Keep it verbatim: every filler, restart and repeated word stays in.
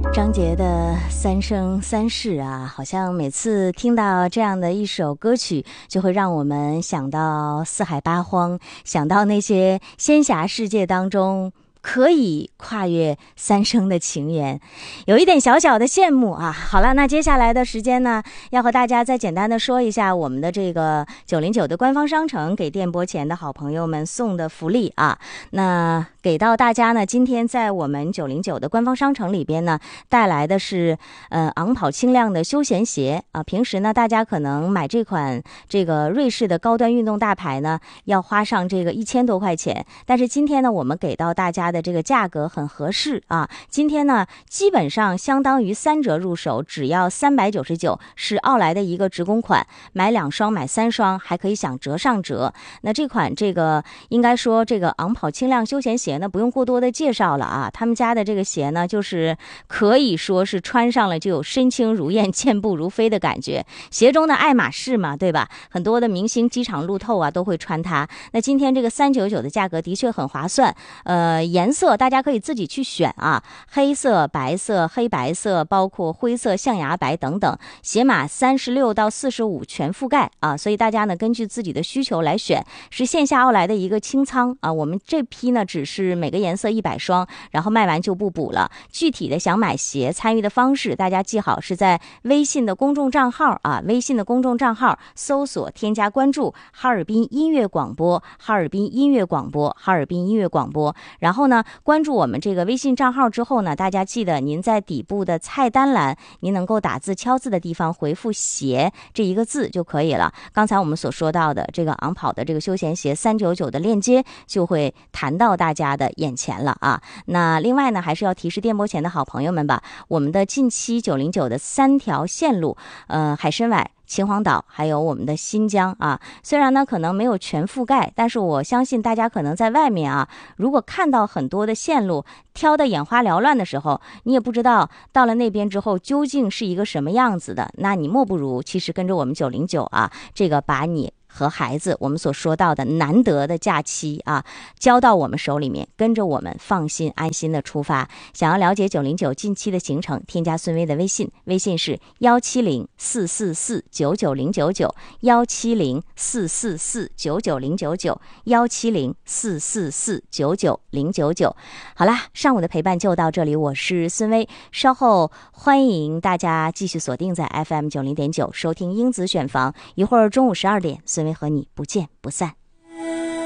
张杰的三生三世啊，好像每次听到这样的一首歌曲，就会让我们想到四海八荒，想到那些仙侠世界当中可以跨越三生的情缘，有一点小小的羡慕啊。好了，那接下来的时间呢，要和大家再简单的说一下我们的这个九零九的官方商城给电波前的好朋友们送的福利啊。那给到大家呢，今天在我们九零九的官方商城里边呢，带来的是呃昂跑轻量的休闲鞋啊。平时呢，大家可能买这款这个瑞士的高端运动大牌呢，要花上这个一千多块钱，但是今天呢，我们给到大家的这个价格很合适啊。今天呢，基本上相当于三折入手，只要三百九十九，是奥莱的一个直供款，买两双买三双还可以享折上折。那这款这个应该说这个昂跑轻量休闲鞋呢，不用过多的介绍了啊。他们家的这个鞋呢，就是可以说是穿上了就有身轻如燕、健步如飞的感觉。鞋中的爱马仕嘛，对吧？很多的明星机场路透啊都会穿它。那今天这个三九九的价格的确很划算，呃，颜色大家可以自己去选啊，黑色、白色、黑白色，包括灰色、象牙白等等，鞋码三十六到四十五全覆盖啊。所以大家呢根据自己的需求来选，是线下奥莱的一个清仓啊。我们这批呢只是每个颜色一百双，然后卖完就不补了。具体的想买鞋参与的方式，大家记好，是在微信的公众账号啊，微信的公众账号搜索添加关注哈尔滨音乐广播，哈尔滨音乐广播，哈尔滨音乐广播。然后呢，关注我们这个微信账号之后呢，大家记得您在底部的菜单栏，您能够打字敲字的地方回复鞋这一个字就可以了。刚才我们所说到的这个昂跑的这个休闲鞋三九九的链接就会弹到大家的眼前了啊。那另外呢，还是要提示电波前的好朋友们吧，我们的近期九零九的三条线路，呃，海参崴、秦皇岛还有我们的新疆啊，虽然呢可能没有全覆盖，但是我相信大家可能在外面啊，如果看到很多的线路挑得眼花缭乱的时候，你也不知道到了那边之后究竟是一个什么样子的，那你莫不如其实跟着我们九零九啊，这个把你和孩子我们所说到的难得的假期啊，交到我们手里面，跟着我们放心安心的出发。想要了解九零九近期的行程，添加孙薇的微信，微信是幺七零四四四九九零九九，幺七零四四四九九零九九，幺七零四四四九九零九九。好啦，上午的陪伴就到这里，我是孙薇，稍后欢迎大家继续锁定在 F M 九零点九收听英子选房，一会儿中午十二点，孙薇和你不见不散。